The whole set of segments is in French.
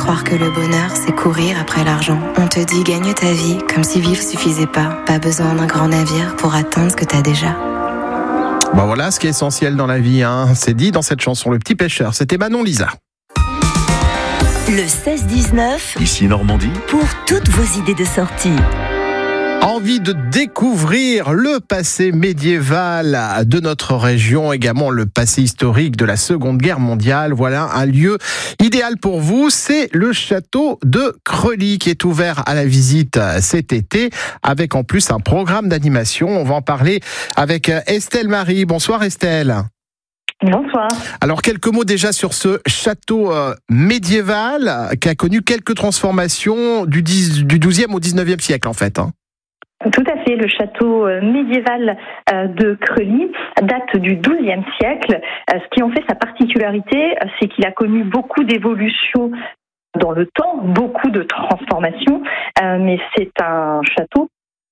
croire que le bonheur, c'est courir après l'argent. On te dit gagne ta vie, comme si vivre suffisait pas. Pas besoin d'un grand navire pour atteindre ce que t'as déjà. Bon voilà ce qui est essentiel dans la vie, hein. C'est dit dans cette chanson, Le Petit Pêcheur. C'était Manon Lisa. Le 16-19, Ici Normandie, pour toutes vos idées de sortie. Envie de découvrir le passé médiéval de notre région, également le passé historique de la Seconde Guerre mondiale. Voilà un lieu idéal pour vous, c'est le château de Creully qui est ouvert à la visite cet été avec en plus un programme d'animation. On va en parler avec Estelle Marie. Bonsoir Estelle. Bonsoir. Alors quelques mots déjà sur ce château médiéval qui a connu quelques transformations du 12e au 19e siècle en fait. Tout à fait, le château médiéval de Creully date du XIIe siècle. Ce qui en fait sa particularité, c'est qu'il a connu beaucoup d'évolutions dans le temps, beaucoup de transformations, mais c'est un château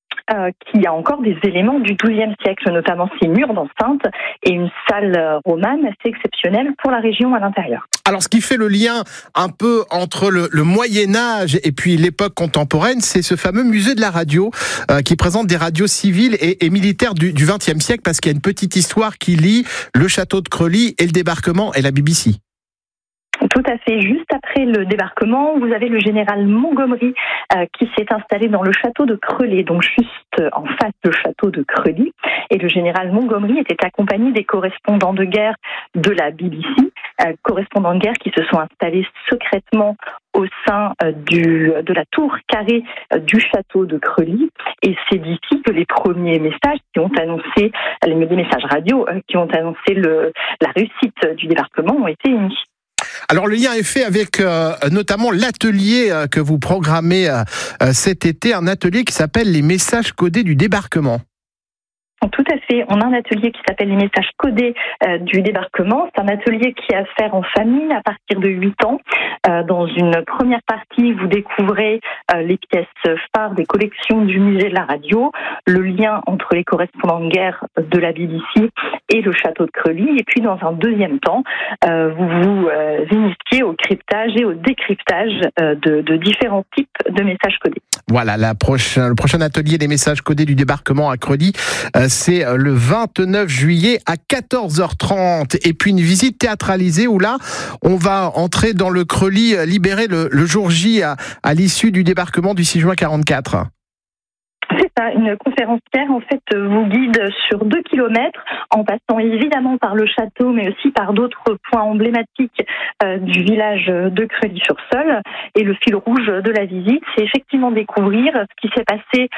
qui a encore des éléments du XIIe siècle, notamment ses murs d'enceinte et une salle romane assez exceptionnelle pour la région à l'intérieur. Alors, ce qui fait le lien un peu entre le Moyen-Âge et puis l'époque contemporaine, c'est ce fameux musée de la radio qui présente des radios civiles et militaires du XXe siècle, parce qu'il y a une petite histoire qui lie le château de Creully et le débarquement et la BBC. Tout à fait. Juste après le débarquement, vous avez le général Montgomery qui s'est installé dans le château de Creully, donc juste en face du château de Creully. Et le général Montgomery était accompagné des correspondants de guerre de la BBC, correspondants de guerre qui se sont installés secrètement au sein de la tour carrée du château de Creully. Et c'est d'ici que les premiers messages qui ont annoncé, les messages radio qui ont annoncé la réussite du débarquement ont été émis. Alors le lien est fait avec notamment l'atelier que vous programmez cet été, un atelier qui s'appelle les messages codés du débarquement. Tout à fait. On a un atelier qui s'appelle les messages codés du débarquement. C'est un atelier qui a à faire en famille à partir de 8 ans. Dans une première partie, vous découvrez les pièces phares des collections du musée de la radio, le lien entre les correspondants de guerre de la BBC et le château de Creully. Et puis, dans un deuxième temps, vous vous initiez au cryptage et au décryptage de différents types de messages codés. Voilà, le prochain atelier des messages codés du débarquement à Creully, c'est le 29 juillet à 14h30. Et puis une visite théâtralisée où là, on va entrer dans le Creully libéré le jour J à l'issue du débarquement du 6 juin 1944. C'est ça, une conférencière en fait vous guide sur 2 kilomètres en passant évidemment par le château mais aussi par d'autres points emblématiques du village de Creully-sur-Seulles. Et le fil rouge de la visite, c'est effectivement découvrir ce qui s'est passé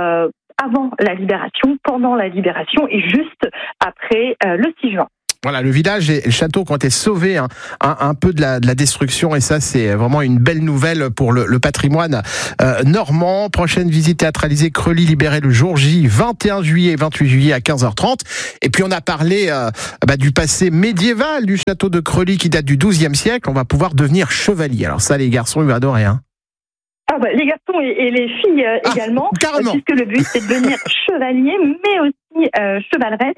avant la libération, pendant la libération et juste après le 6 juin. Voilà, le village et le château qui ont été sauvés un peu de la destruction, et ça c'est vraiment une belle nouvelle pour le patrimoine normand. Prochaine visite théâtralisée, Creully libéré le jour J, 21 juillet et 28 juillet à 15h30. Et puis on a parlé du passé médiéval du château de Creully qui date du XIIe siècle. On va pouvoir devenir chevalier. Alors ça, les garçons, ils vont adorer, hein. Les garçons et les filles également, puisque le but c'est de devenir chevalier, mais aussi chevaleresse.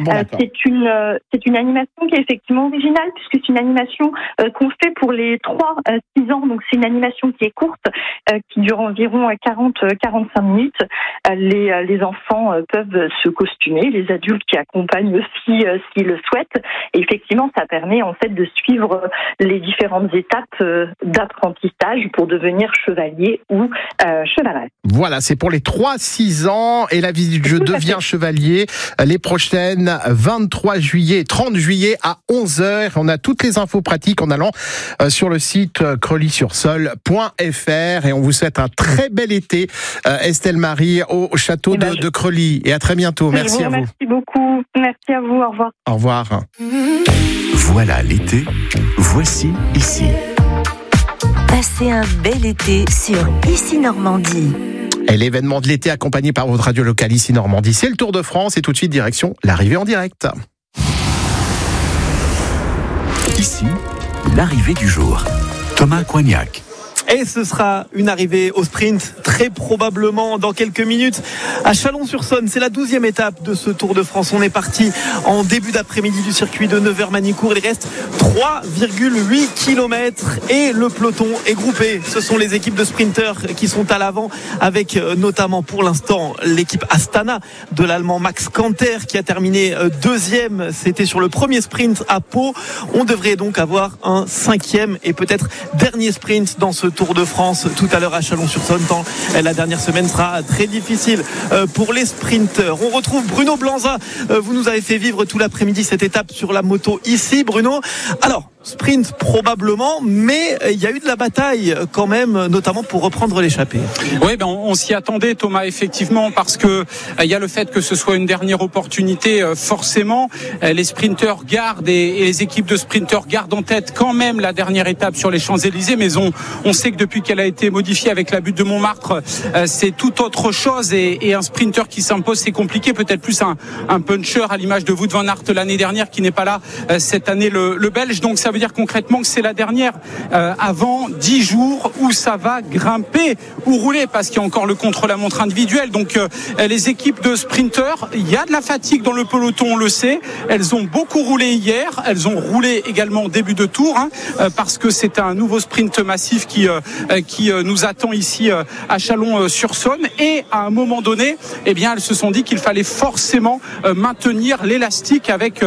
C'est une animation qui est effectivement originale, puisque c'est une animation qu'on fait pour les 3-6 ans, donc c'est une animation qui est courte, qui dure environ 40-45 minutes. Les enfants peuvent se costumer, les adultes qui accompagnent aussi s'ils le souhaitent, et effectivement ça permet en fait de suivre les différentes étapes d'apprentissage pour devenir chevalier ou chevaleresse. Voilà, c'est pour les 3-6 ans et la visite Je deviens chevalier. Les prochaines 23 juillet et 30 juillet à 11h. On a toutes les infos pratiques en allant sur le site creully-sur-seulles.fr et on vous souhaite un très bel été, Estelle Marie, au château de Creully. Et à très bientôt. Merci à vous. Merci beaucoup. Merci à vous. Au revoir. Au revoir. Voilà l'été, voici ici. Passez un bel été sur Ici Normandie. Et l'événement de l'été accompagné par votre radio locale Ici Normandie, c'est le Tour de France et tout de suite direction l'arrivée en direct. Ici, l'arrivée du jour. Thomas Coignac. Et ce sera une arrivée au sprint très probablement dans quelques minutes à Chalon-sur-Saône. C'est la 12e étape de ce Tour de France. On est parti en début d'après-midi du circuit de Nevers-Manicourt. Il reste 3,8 km et le peloton est groupé. Ce sont les équipes de sprinteurs qui sont à l'avant avec notamment pour l'instant l'équipe Astana de l'Allemand Max Kanter qui a terminé deuxième. C'était sur le premier sprint à Pau. On devrait donc avoir un 5e et peut-être dernier sprint dans ce Tour de France tout à l'heure à Chalon-sur-Saône, tant la dernière semaine sera très difficile pour les sprinteurs. On retrouve Bruno Blanza. Vous nous avez fait vivre tout l'après-midi cette étape sur la moto ici, Bruno. Alors, sprint probablement, mais il y a eu de la bataille quand même, notamment pour reprendre l'échappée. Oui, on s'y attendait, Thomas, effectivement, parce que il y a le fait que ce soit une dernière opportunité, forcément. Les sprinteurs gardent et les équipes de sprinteurs gardent en tête quand même la dernière étape sur les Champs-Élysées, mais on sait que depuis qu'elle a été modifiée avec la butte de Montmartre, c'est tout autre chose et un sprinter qui s'impose, c'est compliqué, peut-être plus un puncher à l'image de Wout van Aert l'année dernière qui n'est pas là cette année, le Belge. Donc ça veut dire concrètement que c'est la dernière avant 10 jours où ça va grimper ou rouler parce qu'il y a encore le contre-la-montre individuel. Donc les équipes de sprinteurs, il y a de la fatigue dans le peloton, on le sait. Elles ont beaucoup roulé hier, elles ont roulé également au début de tour parce que c'est un nouveau sprint massif qui nous attend ici à Chalon-sur-Saône. Et à un moment donné, eh bien, elles se sont dit qu'il fallait forcément maintenir l'élastique avec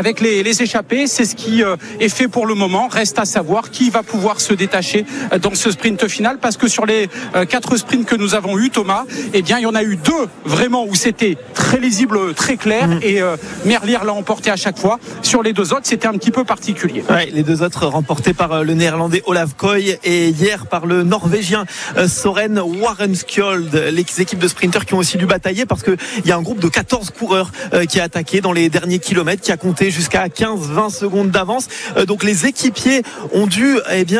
les échappées. C'est ce qui est fait pour le moment. Reste à savoir qui va pouvoir se détacher dans ce sprint final, parce que sur les 4 sprints que nous avons eu, Thomas, eh bien, il y en a eu 2 vraiment où c'était très lisible, très clair, et Merlier l'a emporté à chaque fois. Sur les 2 autres, c'était un petit peu particulier. Ouais, les 2 autres remportés par le néerlandais Olav Koy et hier par le norvégien Soren Warenskjold. Les équipes de sprinters qui ont aussi dû batailler parce qu'il y a un groupe de 14 coureurs qui a attaqué dans les derniers kilomètres, qui a compté jusqu'à 15-20 secondes d'avance. Donc les équipiers ont dû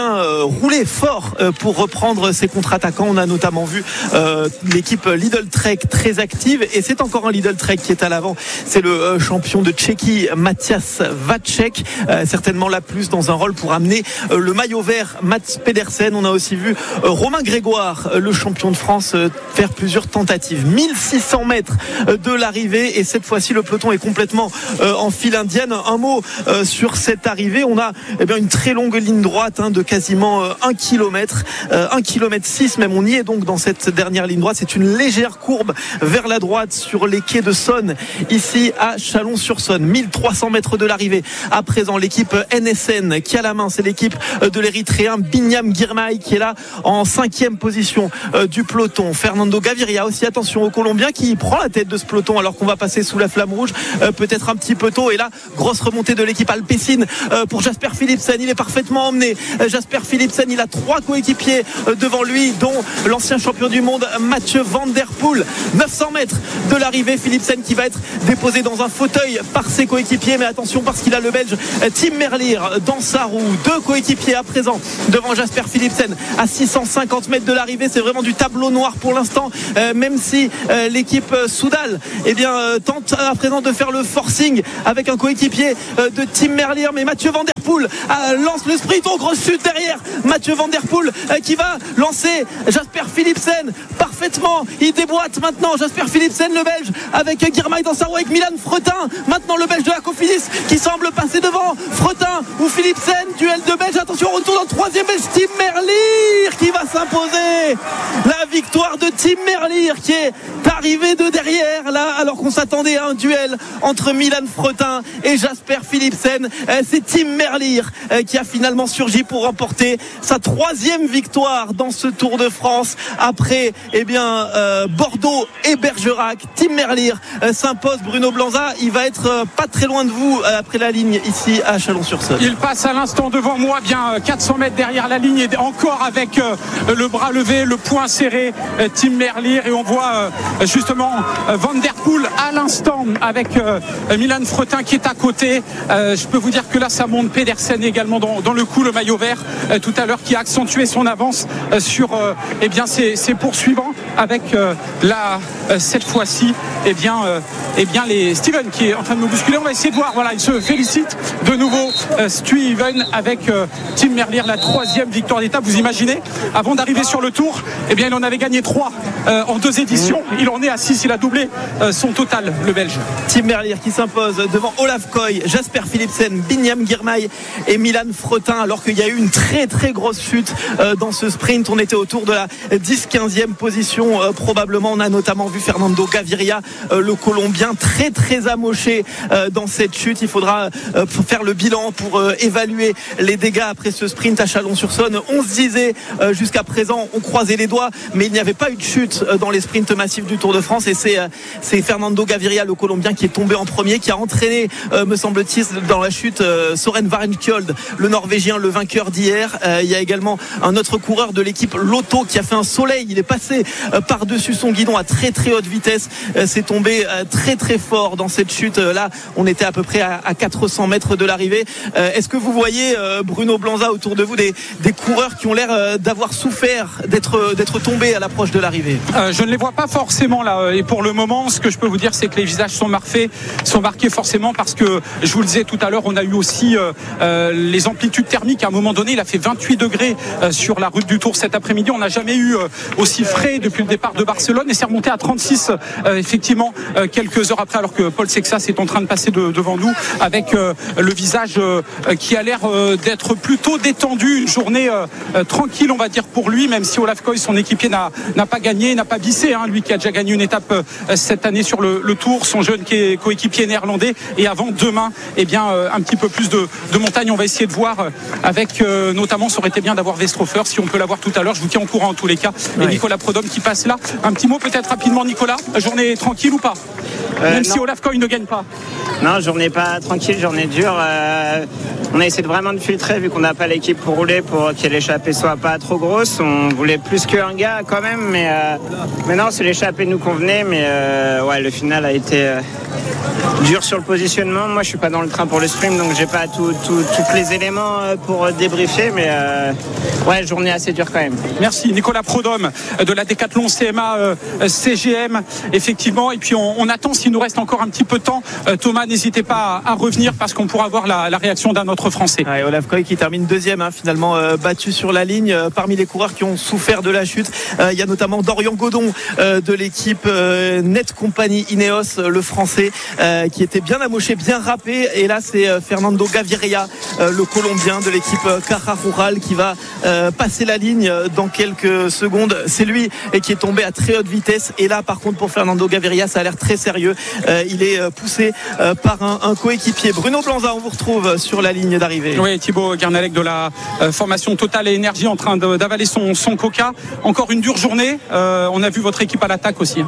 rouler fort pour reprendre ces contre-attaquants. On a notamment vu l'équipe Lidl Trek très active, et c'est encore un Lidl Trek qui est à l'avant. C'est le champion de Tchéquie Matthias Vacek, certainement la plus dans un rôle pour amener le maillot vert Mats Pedersen. On a aussi vu Romain Grégoire, le champion de France, faire plusieurs tentatives. 1600 mètres de l'arrivée, et cette fois-ci le peloton est complètement en file indienne. Un mot sur cette arrivée. On a une très longue ligne droite de quasiment 1 km, 1 km 6 même. On y est donc dans cette dernière ligne droite. C'est une légère courbe vers la droite sur les quais de Saône, ici à Chalon-sur-Saône. 1300 mètres de l'arrivée. À présent, l'équipe NSN qui a la main, c'est l'équipe de l'Érythréen Binyam Girmay qui est là en 5e position du peloton. Fernando Gaviria aussi, attention, au Colombien qui prend la tête de ce peloton alors qu'on va passer sous la flamme rouge, peut-être un petit peu tôt. Et là, grosse remontée de l'équipe Alpecin pour Jasper Philipsen. Il est parfaitement emmené. Jasper Philipsen, il a 3 coéquipiers devant lui, dont l'ancien champion du monde Mathieu Van Der Poel. 900 mètres de l'arrivée, Philipsen qui va être déposé dans un fauteuil par ses coéquipiers, mais attention parce qu'il a le Belge Tim Merlier dans sa roue. 2 coéquipiers à présent devant Jasper Philipsen à 650 mètres de l'arrivée. C'est vraiment du tableau noir pour l'instant, même si l'équipe Soudal tente à présent de faire le forcing avec un coéquipier de Tim Merlier, mais Mathieu Van Der Poel lance le sprint. Grosse chute derrière Mathieu Van Der Poel qui va lancer Jasper Philipsen parfaitement. Il déboîte maintenant Jasper Philipsen, le Belge, avec Girmay dans sa roue, avec Milan Fretin maintenant, le Belge de la Cofidis qui semble passer devant. Fretin ou Philipsen, duel de Belge. Attention, retour dans le 3e Belge, Tim Merlier qui va s'imposer. La victoire de Tim Merlier qui est arrivé de derrière là, alors qu'on s'attendait à un duel entre Milan Fretin et Jasper Philipsen. C'est Tim Merlier qui a finalement surgi pour remporter sa 3e victoire dans ce Tour de France après Bordeaux et Bergerac. Tim Merlier s'impose. Bruno Blanza, il va être pas très loin de vous après la ligne ici à Chalon-sur-Saône. Il passe à l'instant devant moi, bien 400 mètres derrière la ligne, et encore avec le bras levé, le poing serré, Tim Merlier, et on voit justement Van Der Poel à l'instant avec Milan Fretin qui est à côté. Je peux vous dire que là ça monte. Pedersen également dans le coup, le maillot vert tout à l'heure, qui a accentué son avance sur ses poursuivants avec cette fois-ci bien les Steven qui est en train de me bousculer. On va essayer de voir. Voilà, il se félicite de nouveau Steven avec Tim Merlier, la 3e victoire d'étape. Vous imaginez, avant d'arriver sur le Tour, eh bien il en avait gagné 3 en 2 éditions. Il en est à 6. Il a doublé son total, le Belge. Tim Merlier qui s'impose devant Olaf Koy, Jasper Philipsen, Binyam Girmay et Milan Fretin, alors qu'il y a eu une très très grosse chute dans ce sprint. On était autour de la 10-15e position probablement. On a notamment vu Fernando Gaviria, le Colombien, très très amoché dans cette chute. Il faudra faire le bilan pour évaluer les dégâts après ce sprint à Chalon-sur-Saône. On se disait jusqu'à présent, on croisait les doigts, mais il n'y avait pas eu de chute dans les sprints massifs du Tour de France, et c'est Fernando Gaviria, le Colombien, qui est tombé en premier, qui a entraîné, me semble-t-il, dans la chute Søren Warnekjold, le Norvégien, le vainqueur d'hier. Il y a également un autre coureur de l'équipe Lotto qui a fait un soleil. Il est passé par-dessus son guidon à très très haute vitesse. C'est tombé très très fort dans cette chute. Là, on était à peu près à 400 mètres de l'arrivée. Est-ce que vous voyez, Bruno Blanza, autour de vous des coureurs qui ont l'air d'avoir souffert d'être tombés à l'approche de l'arrivée? Je ne les vois pas forcément là. Et pour le moment, ce que je peux vous dire, c'est que les visages sont marqués forcément parce que, je vous le disais tout à l'heure, on a eu aussi les amplitudes thermiques. À un moment donné, il a fait 28 degrés sur la route du Tour cet après-midi. On n'a jamais eu aussi frais depuis le départ de Barcelone, et c'est remonté à 36 effectivement quelques heures après, alors que Paul Sexas est en train de passer devant nous avec le visage qui a l'air d'être plutôt détendu. Une journée tranquille, on va dire, pour lui, même si Olaf Koy, son équipier, n'a pas gagné, n'a pas bissé, lui qui a déjà gagné une étape cette année sur le Tour, son jeune coéquipier néerlandais. Et avant demain, eh bien un petit peu plus de montagne. On va essayer de voir avec notamment, ça aurait été bien d'avoir Westrofer, si on peut l'avoir tout à l'heure. Je vous tiens au courant en tous les cas. Et Nicolas Prodhomme qui passe là. Un petit mot peut-être rapidement, Nicolas. Journée tranquille ou pas? Même si Olaf Koy ne gagne pas. Non, journée pas tranquille, journée dure. On a essayé vraiment de filtrer, vu qu'on n'a pas l'équipe pour rouler, pour que l'échappée soit pas trop grosse. On voulait plus qu'un gars quand même, mais non, c'est l'échappée nous convenait, mais le final a été dur sur le positionnement. Moi, je suis pas dans le train pour le sprint, donc j'ai pas tous les éléments pour débriefer, mais journée assez dure quand même. Merci Nicolas Prodhomme de la Décathlon CMA CGM, effectivement. Et puis on attend, s'il nous reste encore un petit peu de temps. Thomas, n'hésitez pas à revenir parce qu'on pourra voir la réaction d'un autre Français. Olaf Koy qui termine 2e, finalement battu sur la ligne. Parmi les coureurs qui ont souffert de la chute, il y a notamment Dorian Godon de l'équipe Net Company Ineos, le Français, qui était bien amoché, bien râpé. Et là, c'est Fernando Gaviria, le Colombien de l'équipe Caja Rural, qui va passer la ligne dans quelques secondes. C'est lui qui est tombé à très haute vitesse. Et là, par contre, pour Fernando Gaviria, ça a l'air très sérieux. Il est poussé par un coéquipier. Bruno Blanza, on vous retrouve sur la ligne d'arrivée. Oui, Thibaut Garnalec de la formation Total et Énergie en train d'avaler son coca. Encore une dure journée. On a vu votre équipe à l'attaque aussi.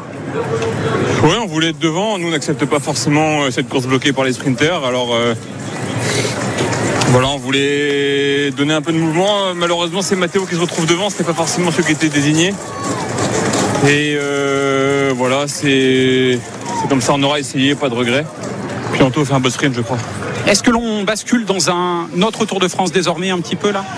Oui, on voulait être devant. Nous, on n'accepte pas forcément cette course bloquée par les sprinters. Alors on voulait donner un peu de mouvement. Malheureusement, c'est Matteo qui se retrouve devant. C'était pas forcément ceux qui étaient désignés. Et c'est comme ça. On aura essayé, pas de regret. Puis Anto fait un beau sprint, je crois. Est-ce que l'on bascule dans un autre Tour de France désormais un petit peu là?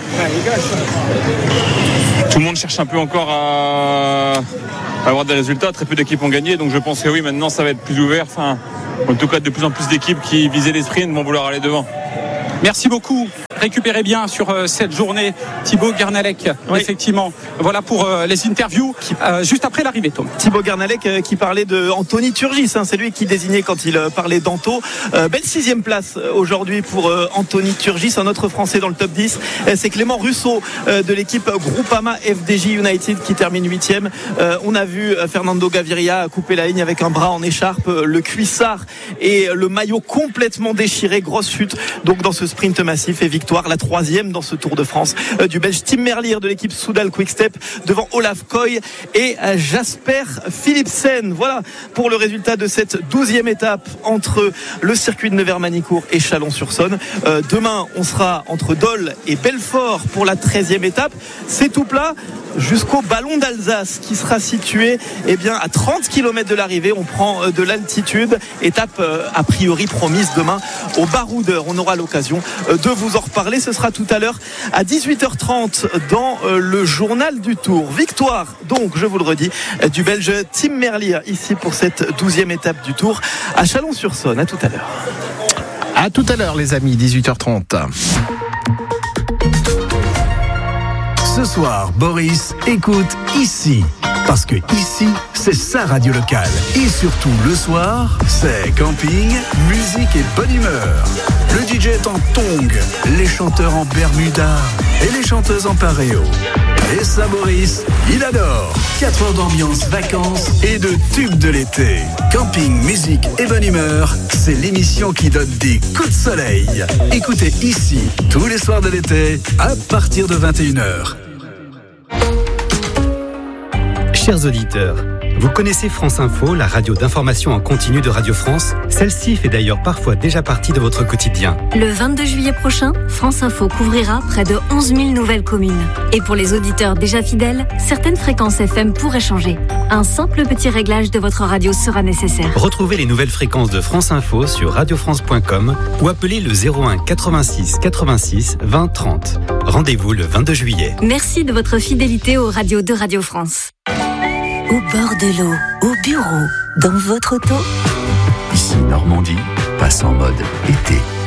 Tout le monde cherche un peu encore à avoir des résultats. Très peu d'équipes ont gagné, donc je pense que oui, maintenant ça va être plus ouvert. En tout cas, de plus en plus d'équipes qui visaient les sprints vont vouloir aller devant. Merci beaucoup. Récupérez bien sur cette journée, Thibaut Garnalec. Oui. Effectivement. Voilà pour les interviews juste après l'arrivée, Tom. Thibaut Garnalec qui parlait de Anthony Turgis. C'est lui qui désignait quand il parlait d'Anto. Belle 6e place aujourd'hui pour Anthony Turgis, un autre Français dans le top 10. C'est Clément Russo de l'équipe Groupama FDJ United qui termine 8e. On a vu Fernando Gaviria couper la ligne avec un bras en écharpe, le cuissard et le maillot complètement déchiré. Grosse chute donc dans ce sprint massif, et victoire, la 3e dans ce Tour de France du Belge Tim Merlier de l'équipe Soudal Quickstep devant Olaf Koy et Jasper Philipsen. Voilà pour le résultat de cette 12e étape entre le circuit de Nevers-Manicourt et Chalon-sur-Saône. Demain, on sera entre Dole et Belfort pour la 13e étape. C'est tout plat jusqu'au Ballon d'Alsace qui sera situé à 30 km de l'arrivée. On prend de l'altitude. Étape a priori promise demain au Baroudeur. On aura l'occasion de vous en reparler parler. Ce sera tout à l'heure à 18h30 dans le journal du Tour. Victoire, donc, je vous le redis, du Belge Tim Merlier ici pour cette 12e étape du Tour à Chalon-sur-Saône. À tout à l'heure. À tout à l'heure, les amis, 18h30. Ce soir, Boris écoute ici. Parce que ici, c'est sa radio locale. Et surtout, le soir, c'est camping, musique et bonne humeur. Le DJ est en tongs, les chanteurs en bermuda et les chanteuses en pareo. Et ça, Boris, il adore. 4 heures d'ambiance, vacances et de tubes de l'été. Camping, musique et bonne humeur, c'est l'émission qui donne des coups de soleil. Écoutez ici, tous les soirs de l'été, à partir de 21h. Chers auditeurs, vous connaissez France Info, la radio d'information en continu de Radio France? Celle-ci fait d'ailleurs parfois déjà partie de votre quotidien. Le 22 juillet prochain, France Info couvrira près de 11 000 nouvelles communes. Et pour les auditeurs déjà fidèles, certaines fréquences FM pourraient changer. Un simple petit réglage de votre radio sera nécessaire. Retrouvez les nouvelles fréquences de France Info sur radiofrance.com ou appelez le 01 86 86 20 30. Rendez-vous le 22 juillet. Merci de votre fidélité aux radios de Radio France. Au bord de l'eau, au bureau, dans votre auto. Ici Normandie passe en mode été.